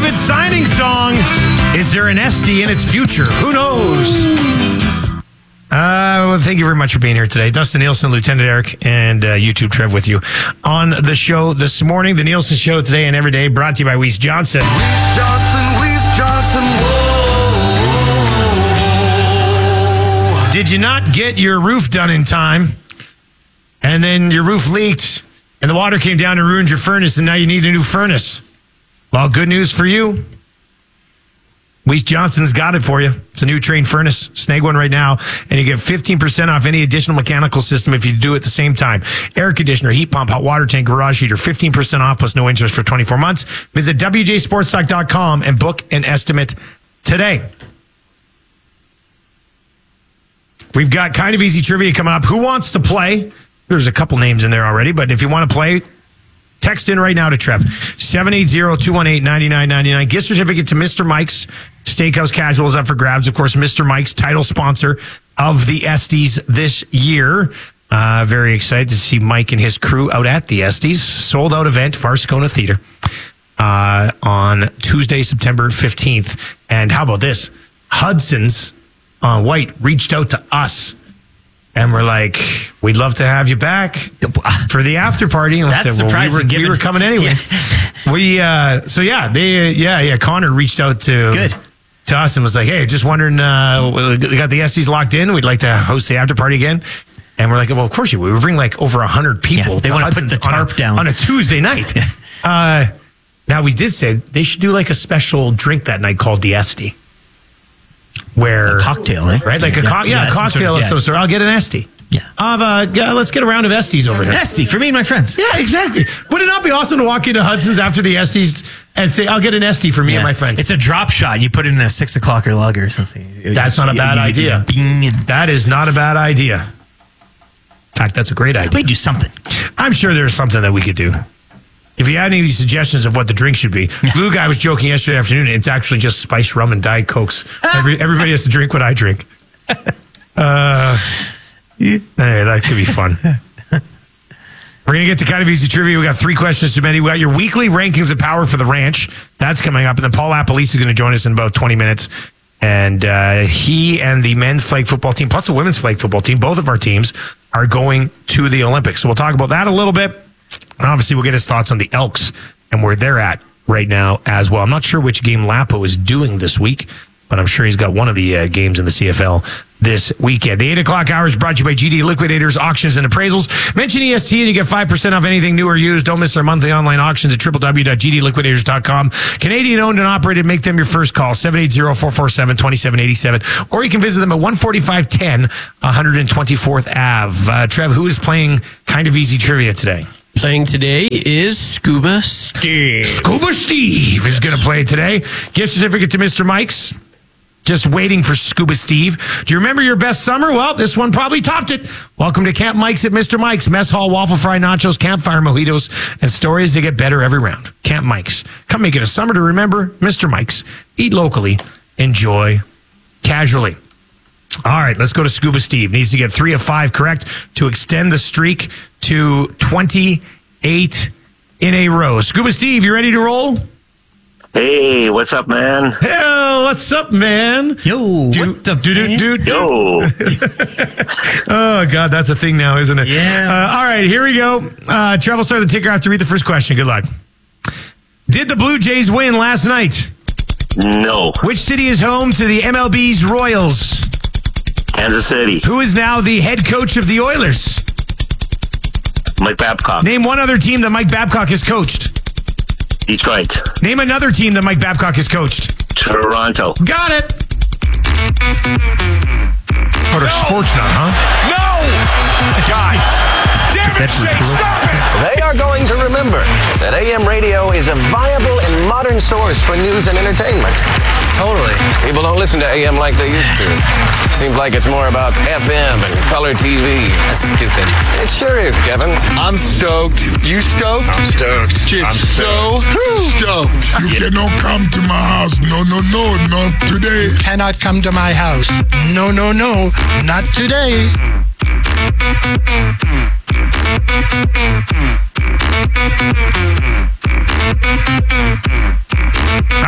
ultimate signing song. Is there an Esty in its future? Who knows? Well, thank you very much for being here today. Dustin Nielsen, Lieutenant Eric, and YouTube Trev with you on the show this morning. The Nielsen Show today and every day brought to you by Weiss Johnson. Weiss Johnson, whoa. Did you not get your roof done in time? And then your roof leaked and the water came down and ruined your furnace and now you need a new furnace. Well, good news for you. Weiss Johnson's got it for you. It's a new Trane furnace. Snag one right now, and you get 15% off any additional mechanical system if you do it at the same time. Air conditioner, heat pump, hot water tank, garage heater, 15% off plus no interest for 24 months. Visit WJSportsTalk.com and book an estimate today. We've got kind of easy trivia coming up. Who wants to play? There's a couple names in there already, but if you want to play, text in right now to Trev. 780-218-9999. Gift certificate to Mr. Mike's Steakhouse Casuals up for grabs. Of course, Mr. Mike's, title sponsor of the Esties this year. Very excited to see Mike and his crew out at the Esties. Sold out event, Varscona Theater, on Tuesday, September 15th. And how about this? Hudson's White reached out to us. And we're like, we'd love to have you back for the after party. And That's said, surprising. We were coming anyway. Yeah. Connor reached out to us and was like, hey, just wondering, we got the Esties locked in. We'd like to host the after party again. And we're like, well, of course you would. We bring like over 100 people. Yeah, they want to put the tarp down on a Tuesday night. Now we did say they should do like a special drink that night called the Esty. Where a cocktail, eh? Right? Like a cocktail of some sort. I'll get an Esty. Yeah. Let's get a round of Esties over here. An Esty for me and my friends. Yeah, exactly. Would it not be awesome to walk into Hudson's after the Esties and say, I'll get an Esty for me and my friends? It's a drop shot. You put it in a 6 o'clock lager or something. That's not a bad idea. That is not a bad idea. In fact, that's a great idea. We do something. I'm sure there's something that we could do. If you had any suggestions of what the drink should be, Blue Guy was joking yesterday afternoon. It's actually just spiced rum and Diet Cokes. Everybody has to drink what I drink. Hey, that could be fun. We're going to get to kind of easy trivia. We got 3 questions submitted. We got your weekly rankings of power for the ranch. That's coming up. And then Paul Appolice is going to join us in about 20 minutes. And he and the men's flag football team, plus the women's flag football team, both of our teams are going to the Olympics. So we'll talk about that a little bit. And obviously, we'll get his thoughts on the Elks and where they're at right now as well. I'm not sure which game Lapo is doing this week, but I'm sure he's got one of the games in the CFL this weekend. The 8 o'clock hour is brought to you by GD Liquidators, Auctions and Appraisals. Mention EST and you get 5% off anything new or used. Don't miss their monthly online auctions at www.gdliquidators.com. Canadian owned and operated. Make them your first call, 780-447-2787. Or you can visit them at 14510 124th Ave. Trev, who is playing kind of easy trivia today? Playing today is Scuba Steve. Scuba Steve is going to play today. Gift certificate to Mr. Mike's. Just waiting for Scuba Steve. Do you remember your best summer? Well, this one probably topped it. Welcome to Camp Mike's at Mr. Mike's. Mess hall, waffle fry, nachos, campfire mojitos, and stories that get better every round. Camp Mike's. Come make it a summer to remember. Mr. Mike's. Eat locally. Enjoy casually. All right, let's go to Scuba Steve. Needs to get 3 of 5 correct to extend the streak to 28 in a row. Scuba Steve, you ready to roll? Hey, what's up, man? Hey, what's up, man? Yo, what the dude. Yo. Oh, God, that's a thing now, isn't it? Yeah. All right, here we go. Travel start the ticker. I have to read the first question. Good luck. Did the Blue Jays win last night? No. Which city is home to the MLB's Royals? Kansas City. Who is now the head coach of the Oilers? Mike Babcock. Name one other team that Mike Babcock has coached. Detroit. Name another team that Mike Babcock has coached. Toronto. Got it. What a sports nut, huh? No! God. Damn it, Shane, stop it! They are going to remember that AM radio is a viable and modern source for news and entertainment. Totally. People don't listen to AM like they used to. Seems like it's more about FM and color TV. That's stupid. It sure is, Kevin. I'm stoked. You stoked? I'm stoked. Just so stoked. You cannot come to my house. No, not today. Cannot come to my house. No, not today.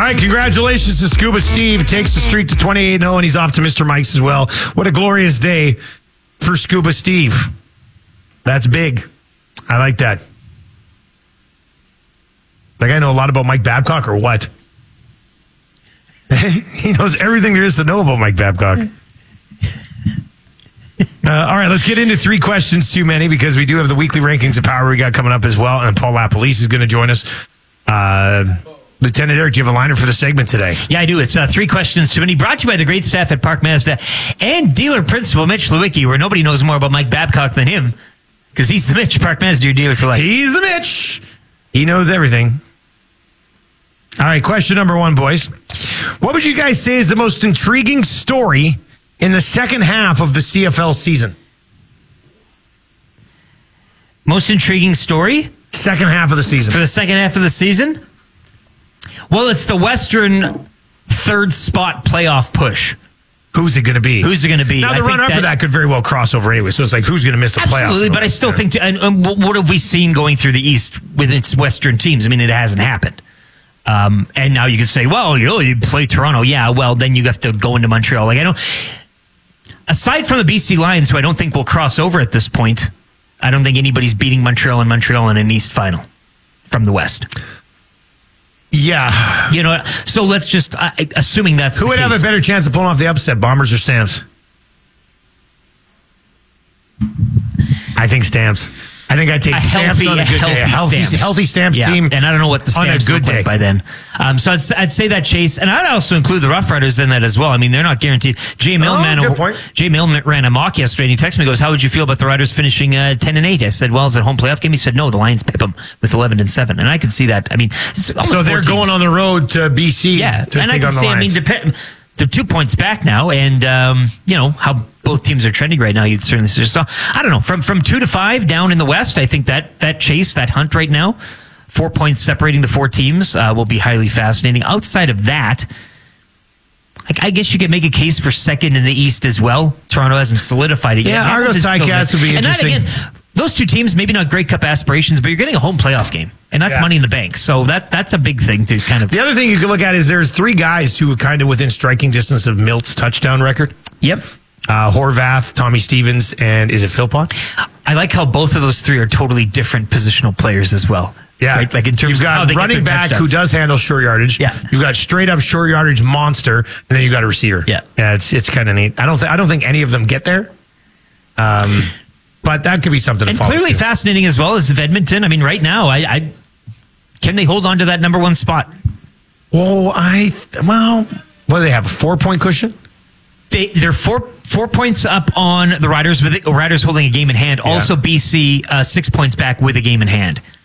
right, congratulations to Scuba Steve. Takes the streak to 28-0, and he's off to Mr. Mike's as well. What a glorious day for Scuba Steve. That's big. I like that. Like I know a lot about Mike Babcock or what? He knows everything there is to know about Mike Babcock. All right, let's get into 3 questions too many because we do have the weekly rankings of power we got coming up as well. And Paul LaPolice is going to join us. Lieutenant Eric, do you have a liner for the segment today? Yeah, I do. It's 3 questions too many. Brought to you by the great staff at Park Mazda and dealer principal Mitch Lewicki, where nobody knows more about Mike Babcock than him because he's the Mitch. Park Mazda, your dealer for life. He's the Mitch. He knows everything. All right, question number 1, boys. What would you guys say is the most intriguing story in the second half of the CFL season? Most intriguing story? Second half of the season. For the second half of the season? Well, it's the Western third spot playoff push. Who's it going to be? Who's it going to be? Now, the run-up of that could very well cross over anyway, so it's like, who's going to miss the playoffs? Absolutely, but I still think, and what have we seen going through the East with its Western teams? I mean, it hasn't happened. And now you could say, well, you play Toronto. Yeah, well, then you have to go into Montreal. Like, I don't, aside from the BC Lions, who I don't think will cross over at this point, I don't think anybody's beating Montreal in an East final from the West. Yeah. You know, so let's just, assuming that's Who would have a better chance of pulling off the upset, Bombers or Stamps? I think Stamps. I think I'd take Stamps on a good day. A healthy Stamps team. And I don't know what the Stamps look like by then. So I'd say that, Chase. And I'd also include the Rough Riders in that as well. I mean, they're not guaranteed. Jay Millman ran a mock yesterday, and he texted me, goes, how would you feel about the Riders finishing 10-8? I said, well, it's a home playoff game. He said, no, the Lions pip them with 11-7. And I could see that. I mean, so they're going on the road to BC to take on the Lions. I mean, they're 2 points back now, and you know how both teams are trending right now. You'd certainly say so. I don't know, from 2 to 5 down in the West. I think that chase, that hunt right now, 4 points separating the 4 teams, will be highly fascinating. Outside of that, I guess you could make a case for second in the East as well. Toronto hasn't solidified it yet. Yeah, Argos Ticats would be interesting. And that, again, those 2 teams, maybe not Grey Cup aspirations, but you're getting a home playoff game. And that's money in the bank. So that's a big thing to kind of... The other thing you could look at is there's 3 guys who are kind of within striking distance of Milt's touchdown record. Yep. Horvath, Tommy Stevens, and is it Philpott? I like how both of those 3 are totally different positional players as well. Yeah. Right? Like in terms you've got of how they running back touchdowns. who does handle short yardage. Yeah. You've got straight up short yardage monster, and then you've got a receiver. Yeah. It's kind of neat. I don't think any of them get there. But that could be something to follow. And clearly fascinating as well as Edmonton. I mean, right now, I can they hold on to that number 1 spot? Well, what do they have? A 4-point cushion? They're 4 points up on the Riders with the Riders holding a game in hand. Also, BC 6 points back with a game in hand.